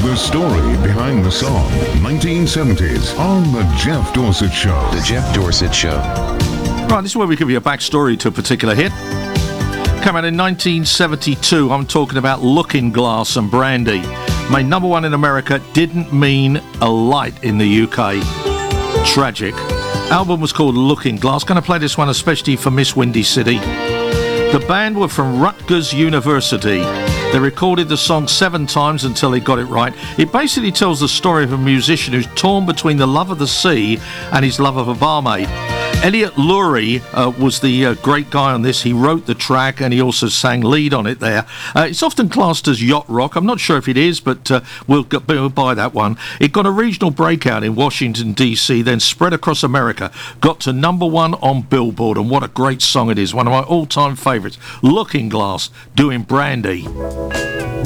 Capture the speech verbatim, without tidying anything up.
The story behind the song, nineteen seventies, on The Jeff Dorsett Show. The Jeff Dorsett Show. Right, this is where we give you a backstory to a particular hit. Came out in nineteen seventy-two. I'm talking about Looking Glass and Brandy. Made number one in America, didn't mean a light in the U K. Tragic. Album was called Looking Glass. Going to play this one especially for Miss Windy City. The band were from Rutgers University. They recorded the song seven times until they got it right. It basically tells the story of a musician who's torn between the love of the sea and his love of a barmaid. Elliot Lurie uh, was the uh, great guy on this. He wrote the track and he also sang lead on it there. Uh, it's often classed as yacht rock. I'm not sure if it is, but uh, we'll, go, we'll buy that one. It got a regional breakout in Washington, D C, then spread across America. Got to number one on Billboard, and what a great song it is. One of my all-time favourites. Looking Glass, doing Brandy.